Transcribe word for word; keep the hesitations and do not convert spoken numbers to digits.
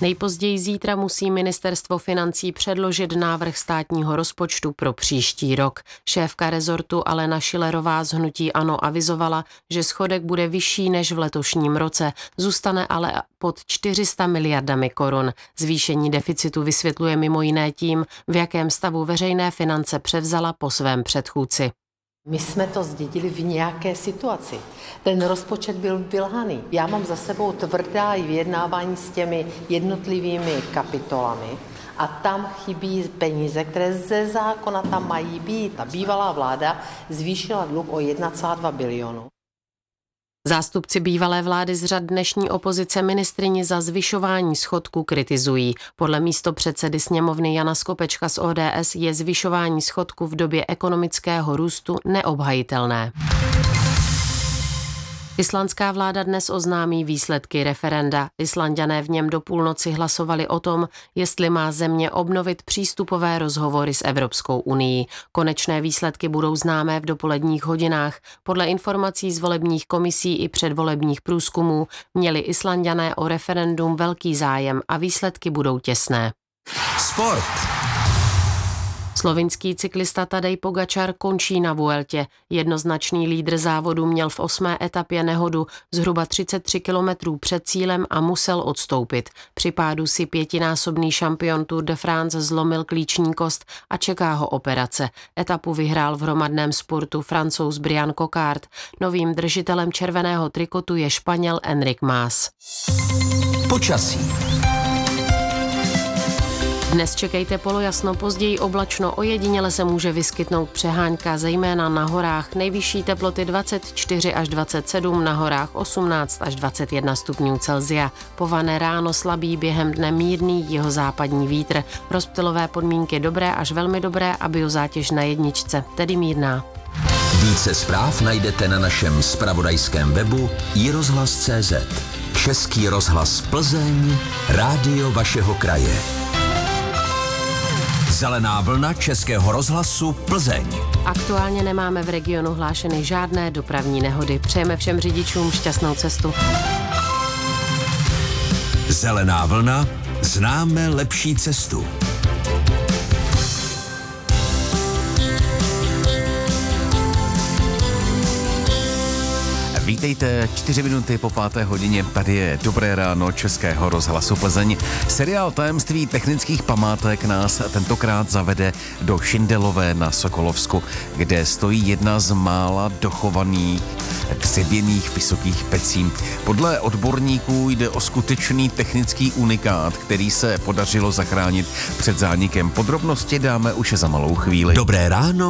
Nejpozději zítra musí ministerstvo financí předložit návrh státního rozpočtu pro příští rok. Šéfka rezortu Alena Schillerová z hnutí ANO avizovala, že schodek bude vyšší než v letošním roce, zůstane ale pod čtyři sta miliardami korun. Zvýšení deficitu vysvětluje mimo jiné tím, v jakém stavu veřejné finance převzala po svém předchůdci. My jsme to zdědili v nějaké situaci. Ten rozpočet byl vylhaný. Já mám za sebou tvrdá i vyjednávání s těmi jednotlivými kapitolami a tam chybí peníze, které ze zákona tam mají být. Ta bývalá vláda zvýšila dluh o jedna celá dva bilionu. Zástupci bývalé vlády z řad dnešní opozice ministryni za zvyšování schodku kritizují. Podle místopředsedy sněmovny Jana Skopečka z O D S je zvyšování schodku v době ekonomického růstu neobhajitelné. Islandská vláda dnes oznámí výsledky referenda. Islanďané v něm do půlnoci hlasovali o tom, jestli má země obnovit přístupové rozhovory s Evropskou unií. Konečné výsledky budou známé v dopoledních hodinách. Podle informací z volebních komisí i předvolebních průzkumů měli Islanďané o referendum velký zájem a výsledky budou těsné. Sport. Slovinský cyklista Tadej Pogačar končí na Vueltě. Jednoznačný lídr závodu měl v osmé etapě nehodu zhruba třicet tři kilometrů před cílem a musel odstoupit. Při pádu si pětinásobný šampion Tour de France zlomil klíční kost a čeká ho operace. Etapu vyhrál v hromadném sportu Francouz Brian Coquard. Novým držitelem červeného trikotu je Španěl Enric Mas. Počasí. Dnes čekejte polojasno, později oblačno, ojediněle se může vyskytnout přehánka, zejména na horách. Nejvyšší teploty dvacet čtyři až dvacet sedm, na horách osmnáct až dvacet jedna stupňů Celsia. Pované ráno slabý, během dne mírný jihozápadní vítr. Rozptylové podmínky dobré až velmi dobré a biozátěž na jedničce, tedy mírná. Více zpráv najdete na našem zpravodajském webu i rozhlas tečka cé zet. Český rozhlas Plzeň, rádio vašeho kraje. Zelená vlna Českého rozhlasu Plzeň. Aktuálně nemáme v regionu hlášeny žádné dopravní nehody. Přejeme všem řidičům šťastnou cestu. Zelená vlna, známe lepší cestu. Vítejte, čtyři minuty po páté hodině, tady je Dobré ráno Českého rozhlasu Plzeň. Seriál Tajemství technických památek nás tentokrát zavede do Šindelové na Sokolovsku, kde stojí jedna z mála dochovaných dřevěných vysokých pecí. Podle odborníků jde o skutečný technický unikát, který se podařilo zachránit před zánikem. Podrobnosti dáme už za malou chvíli. Dobré ráno